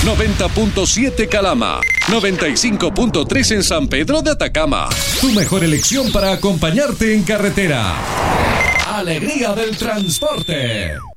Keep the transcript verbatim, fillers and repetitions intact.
noventa punto siete Calama, noventa y cinco punto tres en San Pedro de Atacama. Tu mejor elección para acompañarte en carretera. Alegría del transporte.